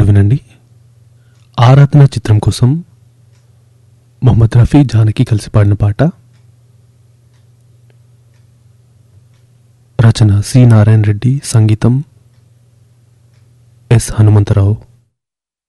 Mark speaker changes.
Speaker 1: ఇప్పుడు వినండి. ఆరాధన చిత్రం కోసం మొహమ్మద్ రఫీ జానకి కలిసి పాడిన పాట. రచన సి నారాయణ రెడ్డి, సంగీతం ఎస్ హనుమంతరావు.